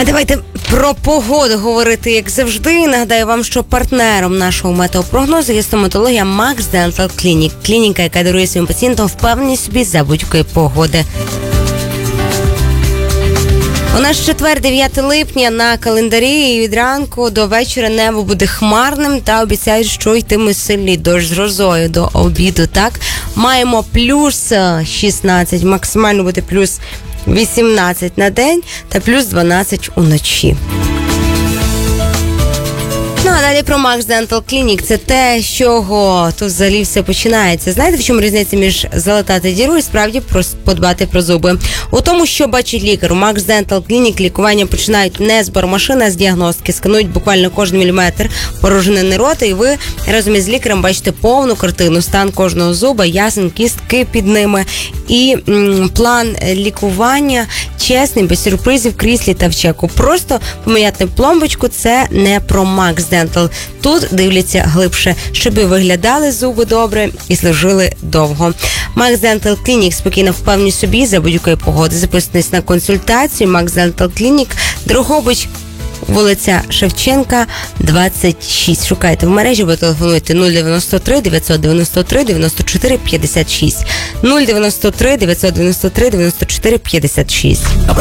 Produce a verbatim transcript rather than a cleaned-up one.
А давайте про погоду говорити, як завжди. Нагадаю вам, що партнером нашого метеопрогнозу є стоматологія Max Dental Clinic. Клініка, яка дарує своїм пацієнтам впевненість собі за будь-якої погоди. У нас четвер, дев'яте липня на календарі, і від ранку до вечора небо буде хмарним та обіцяють, що йтиме сильний дощ з грозою до обіду, так? Маємо плюс шістнадцять, максимально буде плюс вісімнадцять на день та плюс дванадцять уночі. Ну, а далі про Max Dental Clinic. Це те, з чого тут взагалі все починається. Знаєте, в чому різниця між залатати діру і справді подбати про зуби? У тому, що бачить лікар. У Max Dental Clinic лікування починають не з бармашини, а з діагностики. Сканують буквально кожен міліметр порожнини рота, і ви разом із лікарем бачите повну картину, стан кожного зуба, ясен, кістки під ними. І м, план лікування чесний, без сюрпризів, кріслі та в чеку. Просто поміняти пломбочку – це не про Max Dental. Тут дивляться глибше, щоб і виглядали зуби добре і служили довго. Max Dental Clinic спокійно впевнені собі за будь-якої погоди. Записуйтесь на консультацію. Max Dental Clinic, Дрогобич, вулиця Шевченка, двадцять шість. Шукайте в мережі, ви телефонуєте нуль дев'яносто три дев'ятсот дев'яносто три дев'яносто чотири п'ятдесят шість. нуль дев'яносто три дев'ятсот дев'яносто три дев'яносто чотири п'ятдесят шість.